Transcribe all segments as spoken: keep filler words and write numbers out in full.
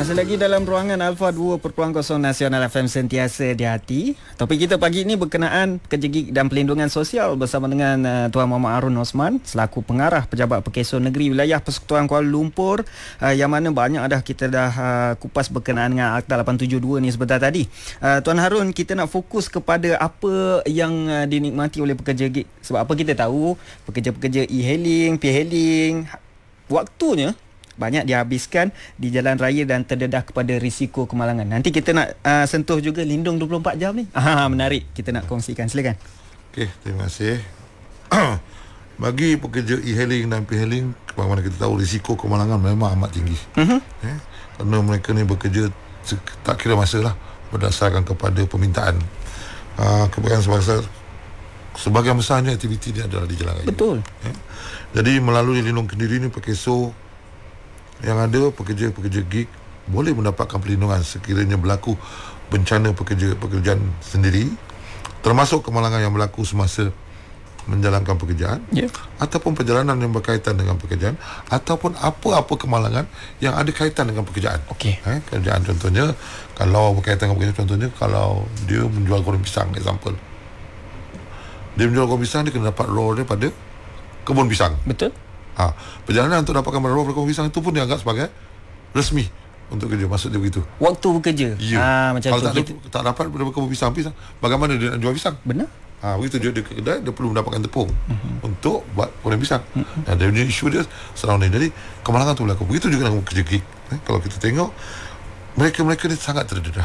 Masih lagi dalam ruangan Alpha dua titik kosong Nasional F M sentiasa di hati. Topik kita pagi ini berkenaan pekerja gig dan pelindungan sosial bersama dengan uh, Tuan Muhammad Harun Osman selaku pengarah Pejabat Perkeso Negeri Wilayah Persekutuan Kuala Lumpur, uh, yang mana banyak dah kita dah uh, kupas berkenaan dengan Akta lapan tujuh dua ni sebentar tadi. Uh, Tuan Harun, kita nak fokus kepada apa yang uh, dinikmati oleh pekerja gig. Sebab apa kita tahu pekerja-pekerja e-hailing, P-hailing, waktunya banyak dihabiskan di jalan raya dan terdedah kepada risiko kemalangan. Nanti kita nak uh, sentuh juga lindung dua puluh empat jam ni. Ah, menarik. Kita nak kongsikan. Silakan. Okey, terima kasih. Bagi pekerja e-hailing dan P-hailing, bagaimana kita tahu risiko kemalangan memang amat tinggi. Uh-huh. Eh, kerana mereka ni bekerja tak kira masa lah, berdasarkan kepada permintaan. Uh, kebanyakan sebesar sebagian besarnya aktiviti dia adalah di jalan raya. Betul. Eh, jadi melalui lindung kendiri ni, Perkeso yang ada, pekerja-pekerja gig boleh mendapatkan perlindungan sekiranya berlaku bencana pekerja pekerjaan sendiri, termasuk kemalangan yang berlaku semasa menjalankan pekerjaan, yeah, ataupun perjalanan yang berkaitan dengan pekerjaan, ataupun apa-apa kemalangan yang ada kaitan dengan pekerjaan. Okey. Eh, kerjaan contohnya, kalau berkaitan dengan pekerjaan, contohnya kalau dia menjual goreng pisang, example. Dia menjual goreng pisang, dia kena dapat raw daripada kebun pisang. Betul. Ha, perjalanan untuk dapatkan raw daripada kebun pisang itu pun dianggap sebagai resmi untuk kerja. Maksud dia begitu. Waktu bekerja. Ya. Ha, macam kalau tu. tak, ada, tak dapat daripada kebun pisang, pisang, bagaimana dia nak jual pisang? Benar. Ha, begitu dia, dia ke kedai, dia perlu mendapatkan tepung uh-huh. untuk buat goreng pisang. Uh-huh. Dan dia punya isu dia surrounding. Jadi kemalangan tu berlaku. Begitu juga dengan kerja gig. Eh, kalau kita tengok, mereka-mereka ni sangat terdedah.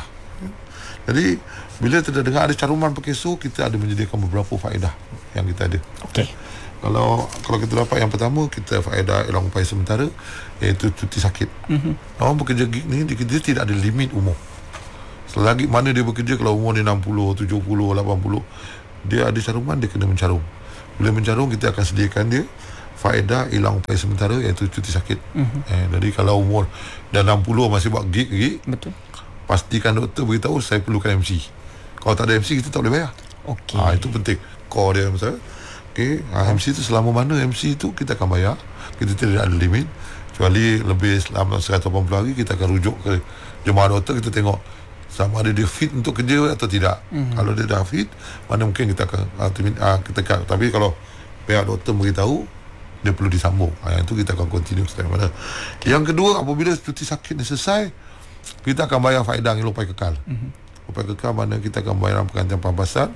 Jadi bila terdengar ada caruman Perkeso, kita ada menyediakan beberapa faedah yang kita ada. Okey. Kalau kalau kita dapat yang pertama, kita faedah elang upaya sementara, iaitu cuti sakit. Mm-hmm. Orang bekerja gig ni, dia, dia tidak ada limit umur. Selagi mana dia bekerja, kalau umur dia enam puluh, tujuh puluh, lapan puluh, dia ada caruman, dia kena mencarum. Bila mencarum, kita akan sediakan dia faedah elang upaya sementara, iaitu cuti sakit. Mm-hmm. Eh, jadi kalau umur dah enam puluh masih buat gig lagi, betul, pastikan doktor beritahu saya perlukan M C. Kalau tak ada M C, kita tak boleh bayar. Okey. Ha, itu penting. Core dia misalnya. Okey, ha, M C tu selama mana M C tu kita akan bayar. Kita tidak ada limit. Kecuali lebih selama seratus lapan puluh hari, kita akan rujuk ke jemaah doktor, kita tengok sama ada dia fit untuk kerja atau tidak. Mm-hmm. Kalau dia dah fit, mana mungkin kita akan ha, kita akan, tapi kalau pihak doktor beritahu dia perlu disambung, ha, yang tu kita akan continue sampai mana. Yang kedua, apabila cuti sakit ni selesai, kita akan bayar faedah yang upaya kekal. Mm-hmm. Upaya kekal mana kita akan bayar pengantian pampasan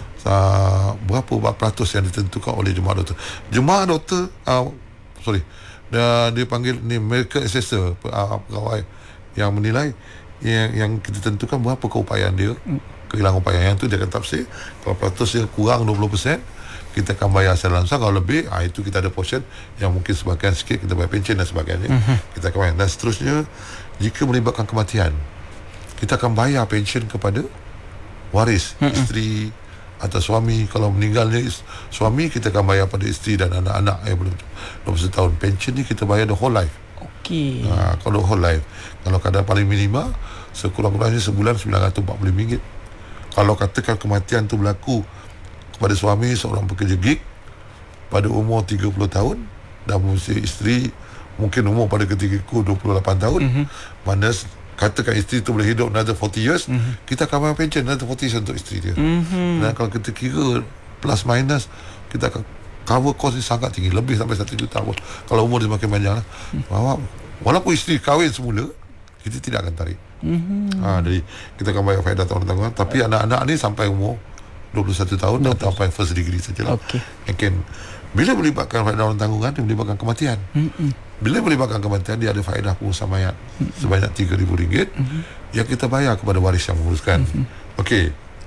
uh, berapa berapa peratus yang ditentukan oleh jemaah doktor. Jemaah doktor uh, sorry dia, dia panggil ni medical assessor, uh, pegawai yang menilai yang, yang kita tentukan berapa keupayaan dia, kehilangan upaya. Yang tu dia akan tafsir. Kalau peratus dia kurang dua puluh peratus, kita akan bayar secara langsung. Kalau lebih, ah, itu kita ada portion yang mungkin sebahagian sikit kita bayar pension dan sebagainya. Mm-hmm. Kita akan bayar. Dan seterusnya, jika melibatkan kematian, kita akan bayar pension kepada waris, mm-hmm, isteri atau suami. Kalau meninggalnya suami, kita akan bayar pada isteri dan anak-anak yang belum dua puluh satu tahun. Pension ni kita bayar the whole life. Okey. Ha, kalau whole life. Kalau kadar paling minima, sekurang-kurangnya sebulan sembilan ratus empat puluh ringgit. Kalau katakan kematian tu berlaku kepada suami seorang pekerja gig pada umur tiga puluh tahun, dan isteri mungkin umur pada ketika dua puluh lapan tahun, mm-hmm, mana katakan isteri tu boleh hidup another forty years, mm-hmm, kita akan bayar pension another forty years untuk isteri dia. Mm-hmm. Dan kalau kita kira plus minus, kita akan cover cost ni sangat tinggi, lebih sampai satu juta pun kalau umur dia semakin panjang lah. Mm-hmm. Walaupun isteri kahwin semula, kita tidak akan tarik. Mm-hmm. Ha, jadi kita akan bayar faedah tanggungan. Tapi anak-anak ni sampai umur dua puluh satu tahun dan sampai first degree sajalah. Okey. Mungkin bila melibatkan faedah tanggungan, dia melibatkan kematian. Mm-hmm. Bila melibatkan kematian, dia ada faedah pengurusan mayat, mm-hmm, sebanyak tiga ribu ringgit, mm-hmm, yang kita bayar kepada waris yang menguruskan. Mm-hmm. Okey.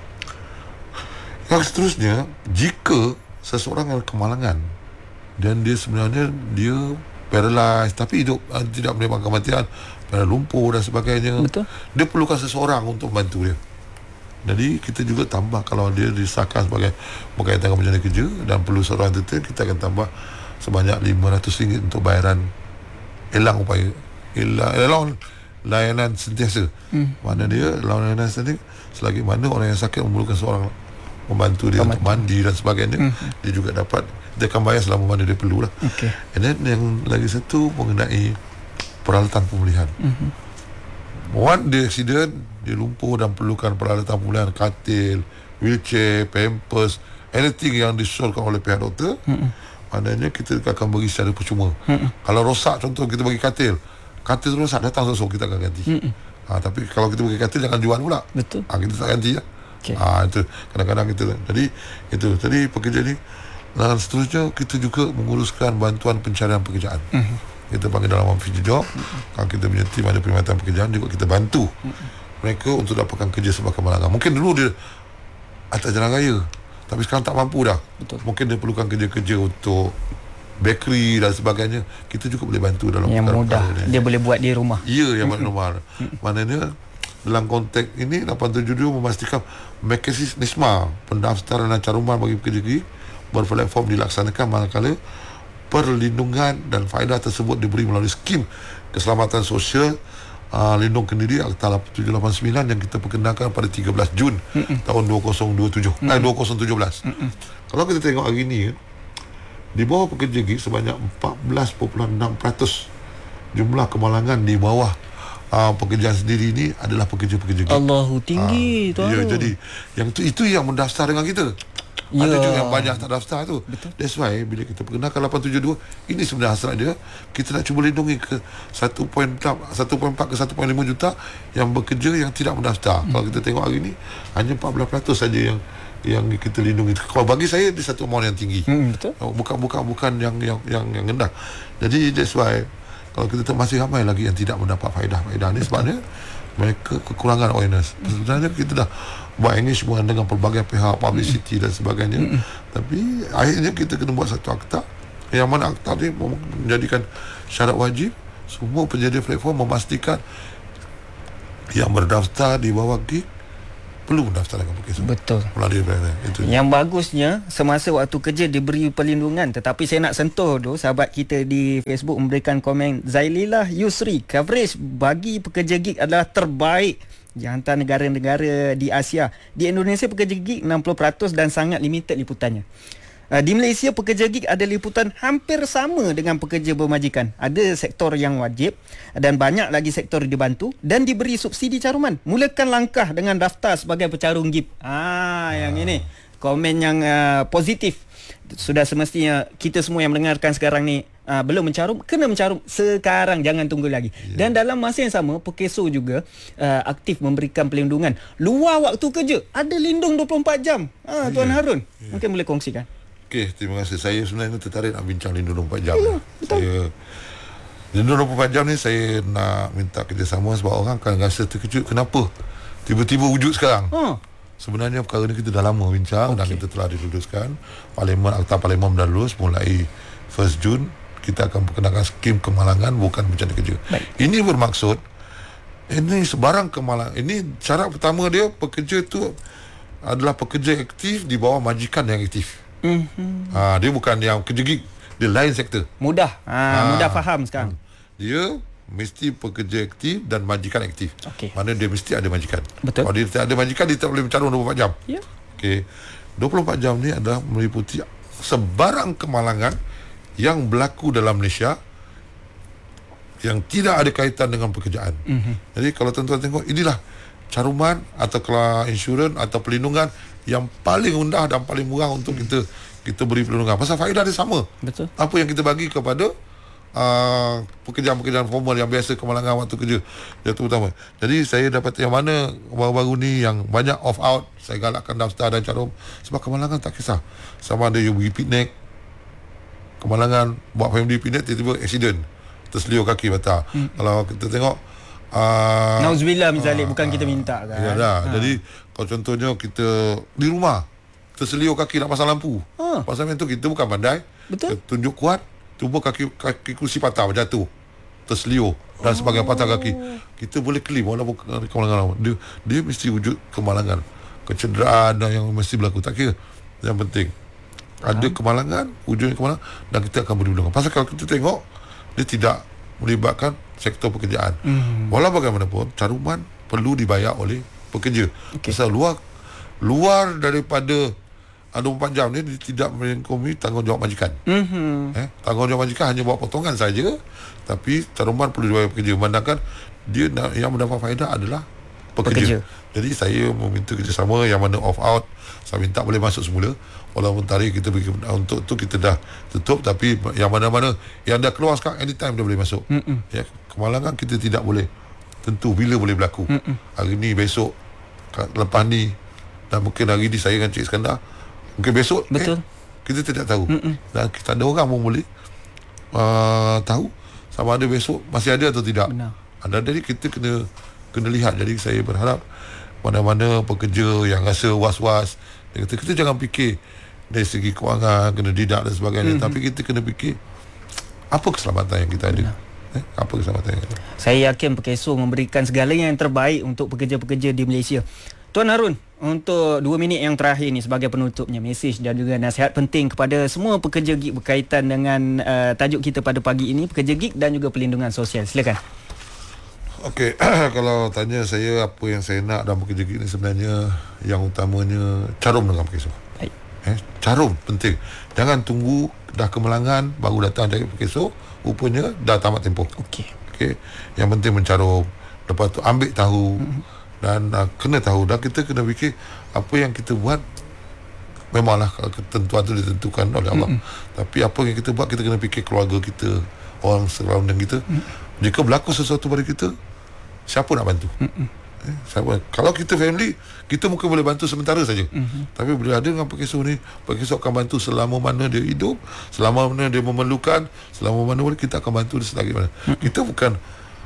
Yang seterusnya, jika seseorang ada kemalangan dan dia sebenarnya dia paralyzed tapi hidup uh, tidak melibatkan kematian, pada lumpur dan sebagainya, betul, dia perlukan seseorang untuk membantu dia. Jadi kita juga tambah, kalau dia disahkan sebagai berkaitan dengan bencana kerja dan perlu seorang detail, kita akan tambah sebanyak lima ratus ringgit untuk bayaran elang upaya elang, elang layanan sentiasa. Hmm. Mana dia layanan sentiasa, selagi mana orang yang sakit memerlukan seorang membantu dia Kamat. untuk mandi dan sebagainya, hmm, dia juga dapat, dia akan bayar selama mana dia perlulah. Okay. And then yang lagi satu mengenai peralatan pemulihan. Mm-hmm. One dia accident, dia lumpuh dan perlukan peralatan pemulihan, katil, wheelchair, pampers, anything yang disolkan oleh pihak doktor, mm-mm. maknanya kita akan beri secara percuma. Mm-mm. Kalau rosak, contoh kita bagi katil, katil rosak, datang sosok kita akan ganti. Ha, tapi kalau kita bagi katil, jangan jual pula. Betul. Ha, kita tak ganti lah. Okay. Ha, itu kadang-kadang kita, jadi itu jadi pekerja ni. Dan seterusnya kita juga menguruskan bantuan pencarian pekerjaan. Mm-hmm. Kita panggil dalam one fifty job. Mm-hmm. Kalau kita punya tim ada perkhidmatan pekerjaan, juga kita bantu mm-hmm. mereka untuk dapatkan kerja sebab kemalangan. Mungkin dulu dia atas jalan raya, tapi sekarang tak mampu dah. Betul. Mungkin dia perlukan kerja-kerja untuk bakery dan sebagainya. Kita juga boleh bantu dalam yang mudah dia boleh buat di rumah. Ya, yang mm-hmm. rumah. Mm-hmm. Maknanya dalam konteks ini lapan tujuh dua memastikan mekanisme pendaftaran dan caruman bagi pekerja gig berplatform dilaksanakan manakala perlindungan dan faedah tersebut diberi melalui skim keselamatan sosial uh, lindung kendiri Akta tujuh lapan sembilan yang kita perkenalkan pada tiga belas Jun Mm-mm. tahun dua ribu dua puluh tujuh eh, dua ribu tujuh belas. Mm-mm. Kalau kita tengok hari ini, di bawah pekerja gig sebanyak empat belas perpuluhan enam peratus jumlah kemalangan di bawah uh, pekerjaan sendiri ini adalah pekerja-pekerja gig. Allahu tinggi uh, tu. Ya, jadi yang itu itu yang mendaftar dengan kita. Ya. Ada juga yang banyak tak daftar tu. Betul. That's why bila kita perkenalkan lapan tujuh dua, ini sebenarnya hasrat dia, kita nak cuba lindungi ke satu perpuluhan empat ke satu perpuluhan lima juta yang bekerja yang tidak mendaftar. Hmm. Kalau kita tengok hari ni hanya empat belas peratus saja yang yang kita lindungi. Kalau bagi saya dia satu amount yang tinggi. Hmm, betul. Bukan bukan bukan yang yang yang yang rendah. Jadi that's why kalau kita masih ramai lagi yang tidak mendapat faedah-faedah ni sebabnya mereka kekurangan awareness. Sebenarnya kita dah buat engagement dengan pelbagai pihak, publicity dan sebagainya. Mm-hmm. Tapi akhirnya kita kena buat satu akta yang mana akta ni menjadikan syarat wajib semua penyedia platform memastikan yang berdaftar di bawah gig perlu mendaftar dengan pakai semua. Betul. Melalui itu. Yang bagusnya semasa waktu kerja diberi perlindungan, tetapi saya nak sentuh tu sahabat kita di Facebook memberikan komen, Zaililah Yusri, coverage bagi pekerja gig adalah terbaik di antara negara-negara di Asia. Di Indonesia pekerja gig enam puluh peratus dan sangat limited liputannya. Di Malaysia pekerja gig ada liputan hampir sama dengan pekerja bermajikan. Ada sektor yang wajib dan banyak lagi sektor dibantu dan diberi subsidi caruman. Mulakan langkah dengan daftar sebagai pecarung gig. Ah, yang ini komen yang uh, positif. Sudah semestinya kita semua yang mendengarkan sekarang ni uh, belum mencarum, kena mencarum sekarang, jangan tunggu lagi. Yeah. Dan dalam masa yang sama Pekeso juga uh, aktif memberikan perlindungan luar waktu kerja. Ada lindung dua puluh empat jam. Ah, Tuan yeah. Harun, yeah. mungkin boleh kongsikan. Okey, terima kasih. Saya sebenarnya tertarik nak bincang lindung dua puluh empat jam. Ya, saya lindung dua puluh empat jam ni saya nak minta kerjasama sebab orang akan rasa terkejut kenapa tiba-tiba wujud sekarang. Ha. Sebenarnya perkara ni kita dah lama bincang, okay. dan kita telah diluluskan. Parlimen, Akta Parlimen dah lulus mulai first Jun. Kita akan perkenalkan skim kemalangan bukan bencana kerja. Baik. Ini bermaksud ini sebarang kemalangan. Ini syarat pertama dia, pekerja tu adalah pekerja aktif di bawah majikan yang aktif. Mm-hmm. Ha, dia bukan yang kerja gig, dia lain sektor. Mudah ha, ha, mudah faham sekarang. Dia mesti pekerja aktif dan majikan aktif. Okay. Mana dia mesti ada majikan. Betul. Kalau dia tak ada majikan, dia tak boleh mencarum dua puluh empat jam. Ya. Yeah. Okey. dua puluh empat jam ni adalah meliputi sebarang kemalangan yang berlaku dalam Malaysia yang tidak ada kaitan dengan pekerjaan. Mm-hmm. Jadi kalau tuan-tuan tengok, inilah caruman atau kelas insurans atau perlindungan yang paling rendah dan paling murah untuk kita kita beri perlindungan. Pasal faedah dia sama. Betul. Apa yang kita bagi kepada uh, pekerjaan-pekerjaan formal yang biasa kemalangan waktu kerja, itu utama. Jadi saya dapat yang mana baru-baru ni yang banyak off out, saya galakkan daftar dan carum sebab kemalangan tak kisah. Sama ada you pergi piknik, kemalangan buat family piknik, tiba-tiba accident, terseliur kaki batal. Hmm. Kalau kita tengok Uh, Nauzubillah misalnya, uh, bukan kita minta kan. Ya dah. Ha. Jadi kalau contohnya kita di rumah terseliur kaki nak pasang lampu. Ha. Pasal itu kita bukan pandai. Betul. Kita tunjuk kuat, cuba kaki kaki kursi patah jatuh. Terseliur dan oh. sebagainya patah kaki. Kita boleh claim walaupun kemalangan. Dia dia mesti wujud kemalangan, kecederaan dan yang mesti berlaku. Tak kira. Yang penting ada ha. kemalangan, wujudnya kemalangan dan kita akan beri perlindungan. Pasal kalau kita tengok dia tidak melibatkan sektor pekerjaan. Mm. Walau bagaimanapun caruman perlu dibayar oleh pekerja. Okay. Pasal luar luar daripada dua puluh empat jam ni dia tidak merangkumi tanggungjawab majikan. Mm-hmm. Eh, tanggungjawab majikan hanya buat potongan saja, tapi caruman perlu dibayar pekerja. Mandangkan dia yang mendapat faedah adalah pekerja. pekerja. Jadi saya meminta kerjasama yang mana off out, saya minta boleh masuk semula. Walaupun tarikh kita bagi untuk tu kita dah tutup, tapi yang mana-mana yang dah keluar sekarang anytime dia boleh masuk. Mm-mm. Ya, kemalangan kita tidak boleh tentu bila boleh berlaku. Mm-mm. Hari ni, besok, lepas ni, dan mungkin hari ni saya dengan Cik Iskandar, mungkin besok. Betul. Eh, kita tidak tahu. Mm-mm. Dan kita ada orang pun boleh uh, tahu sama ada besok masih ada atau tidak. Benar. Dan jadi kita kena kena lihat. Jadi saya berharap mana-mana pekerja yang rasa was-was, dia kata kita jangan fikir dari segi kewangan kena didak dan sebagainya, mm-hmm. tapi kita kena fikir apa keselamatan yang kita ada. Eh, apa keselamatan yang ada. Saya yakin Perkeso memberikan segala yang terbaik untuk pekerja-pekerja di Malaysia. Tuan Harun, untuk dua minit yang terakhir ni sebagai penutupnya, mesej dan juga nasihat penting kepada semua pekerja gig berkaitan dengan uh, tajuk kita pada pagi ini, pekerja gig dan juga pelindungan sosial. Silakan. Okey, kalau tanya saya apa yang saya nak dalam pekerja gig ni, sebenarnya yang utamanya carum dengan Perkeso. Baik. Eh, carum penting. Jangan tunggu dah kemalangan baru datang dari Perkeso, rupanya dah tamat tempoh. Okey. Okey, yang penting mencarum. Lepas tu ambil tahu. Mm-hmm. Dan uh, kena tahu, dan kita kena fikir apa yang kita buat memanglah ketentuan tu ditentukan oleh Allah. Mm-hmm. Tapi apa yang kita buat, kita kena fikir keluarga kita, orang surrounding kita. Mm-hmm. Jika berlaku sesuatu pada kita, siapa nak bantu? Mm-hmm. Eh, siapa? Kalau kita family, kita mungkin boleh bantu sementara saja. Mm-hmm. Tapi bila ada dengan Perkeso ni, Perkeso akan bantu selama mana dia hidup, selama mana dia memerlukan, selama mana kita akan bantu dia selagi mana. Mm-hmm. Kita bukan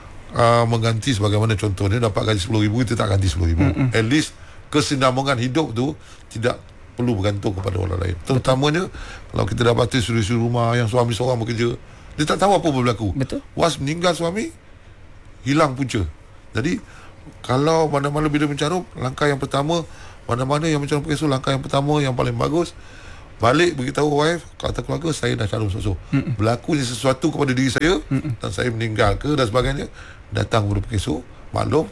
Uh, mengganti sebagaimana contohnya dapat gaji sepuluh ribu, kita tak ganti sepuluh ribu. Mm-mm. At least kesinambungan hidup tu tidak perlu bergantung kepada orang lain. Terutamanya kalau kita dapati suri-suri rumah yang suami seorang bekerja, dia tak tahu apa berlaku. Betul. Was meninggal suami, hilang punca. Jadi kalau mana-mana bila mencarum, langkah yang pertama, mana-mana yang mencarum Perkeso, langkah yang pertama yang paling bagus, balik beritahu wife, kata keluarga, saya dah carum so-so. Berlakunya sesuatu kepada diri saya, Mm-mm. dan saya meninggal ke dan sebagainya, datang kepada Perkeso, maklum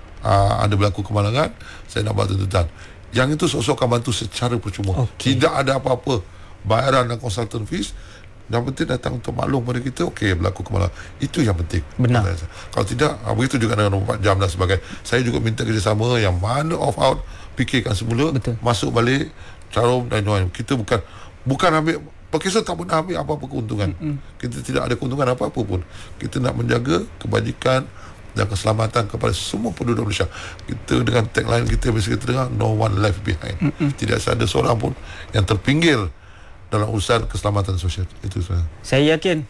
aa, ada berlaku kemalangan, saya nak buat tuntutan. Yang itu sok-sok akan bantu secara percuma. Okay. Tidak ada apa-apa bayaran dan consultant fees. Yang penting datang untuk maklum pada kita, okey, berlaku kemalangan. Itu yang penting. Benar. Kalau tidak, begitu juga dengan dua puluh empat jam dan sebagainya. Saya juga minta kerjasama yang mana off out, fikirkan semula. Betul. Masuk balik, carum dan lain-lain. Kita bukan bukan ambil, Perkeso tak pernah ambil apa-apa keuntungan. Mm-mm. Kita tidak ada keuntungan apa-apa pun. Kita nak menjaga kebajikan dan keselamatan kepada semua penduduk Malaysia. Kita dengan tagline kita biasa kita dengar, no one left behind. Mm-mm. Tidak ada seorang pun yang terpinggir dalam urusan keselamatan sosial. Itu saya. Saya yakin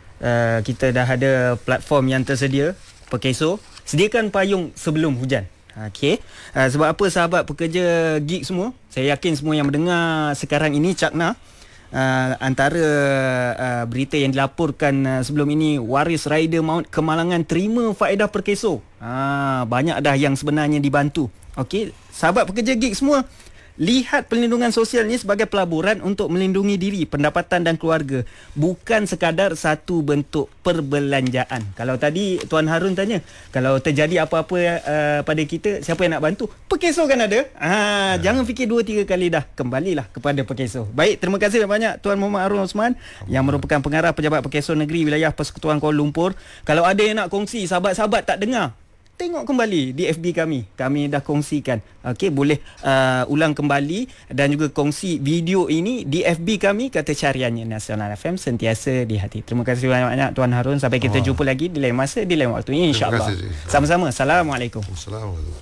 uh, kita dah ada platform yang tersedia. Perkeso sediakan payung sebelum hujan. Okey. Uh, sebab apa sahabat pekerja gig semua? Saya yakin semua yang mendengar sekarang ini cakna uh, antara uh, berita yang dilaporkan uh, sebelum ini, waris rider maut kemalangan terima faedah Perkeso. Ah, banyak dah yang sebenarnya dibantu. Okey, sahabat pekerja gig semua, lihat pelindungan sosial ni sebagai pelaburan untuk melindungi diri, pendapatan dan keluarga, bukan sekadar satu bentuk perbelanjaan. Kalau tadi Tuan Harun tanya, kalau terjadi apa-apa uh, pada kita, siapa yang nak bantu? Perkeso kan ada. Ha, ya. Jangan fikir dua tiga kali dah, kembalilah kepada Perkeso. Baik, terima kasih banyak Tuan Muhammad Arun Osman yang merupakan pengarah pejabat Perkeso Negeri Wilayah Persekutuan Kuala Lumpur. Kalau ada yang nak kongsi, sahabat-sahabat tak dengar, tengok kembali di F B kami. Kami dah kongsikan. Okey, boleh uh, ulang kembali dan juga kongsi video ini di F B kami, kata cariannya Nasional F M, sentiasa di hati. Terima kasih banyak-banyak Tuan Harun. Sampai kita oh. jumpa lagi di lain masa, di lain waktu, insya-Allah. Sama-sama. Assalamualaikum. Assalamualaikum.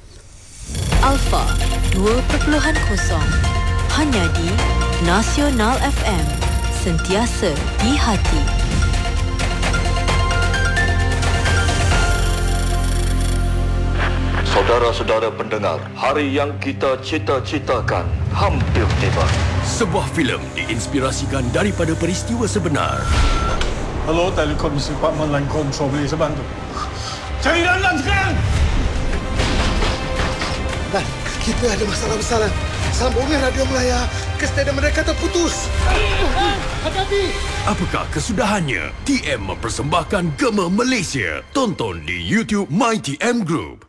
Alpha dua kosong kosong hanya di Nasional F M, sentiasa di hati. Saudara-saudara pendengar, hari yang kita cita-citakan hampir tiba. Sebuah filem diinspirasikan daripada peristiwa sebenar. Hello, Telekom Department Line Control, boleh saya bantu? Cari Lanlan sekarang! Lan, kita ada masalah besar, Lan. Sambungan radio Melaya ke stadium mereka terputus. Hati-hati! Apakah kesudahannya? T M mempersembahkan Gema Malaysia. Tonton di YouTube My T M Group.